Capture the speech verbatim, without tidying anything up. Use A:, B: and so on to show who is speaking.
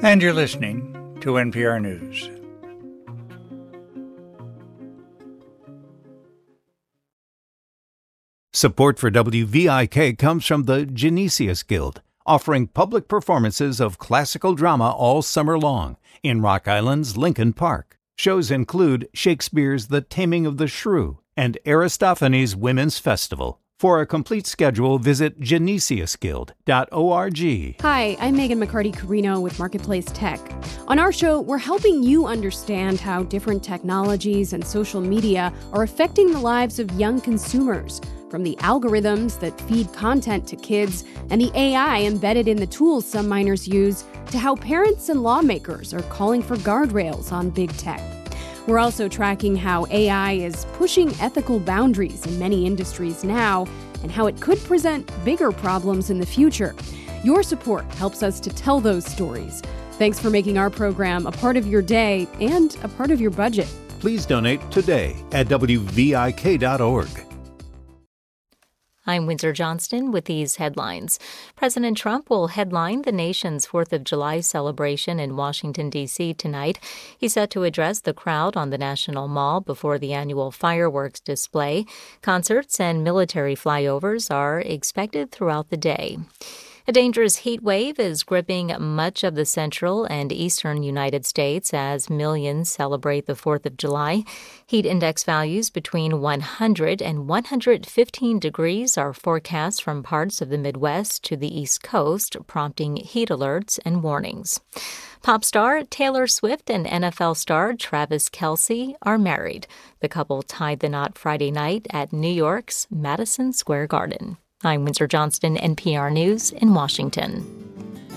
A: And you're listening to N P R News.
B: Support for W V I K comes from the Genesius Guild, offering public performances of classical drama all summer long in Rock Island's Lincoln Park. Shows include Shakespeare's The Taming of the Shrew and Aristophanes' Women's Festival. For a complete schedule, visit genesius guild dot org.
C: Hi, I'm Megan McCarty-Carino with Marketplace Tech. On our show, we're helping you understand how different technologies and social media are affecting the lives of young consumers, from the algorithms that feed content to kids and the A I embedded in the tools some minors use, to how parents and lawmakers are calling for guardrails on big tech. We're also tracking how A I is pushing ethical boundaries in many industries now and how it could present bigger problems in the future. Your support helps us to tell those stories. Thanks for making our program a part of your day and a part of your budget.
B: Please donate today at W V I K dot org.
D: I'm Windsor Johnston with these headlines. President Trump will headline the nation's fourth of July celebration in Washington, D C tonight. He's set to address the crowd on the National Mall before the annual fireworks display. Concerts and military flyovers are expected throughout the day. A dangerous heat wave is gripping much of the central and eastern United States as millions celebrate the fourth of July. Heat index values between one hundred and one hundred fifteen degrees are forecast from parts of the Midwest to the East Coast, prompting heat alerts and warnings. Pop star Taylor Swift and N F L star Travis Kelce are married. The couple tied the knot Friday night at New York's Madison Square Garden. I'm Windsor Johnston, N P R News in Washington.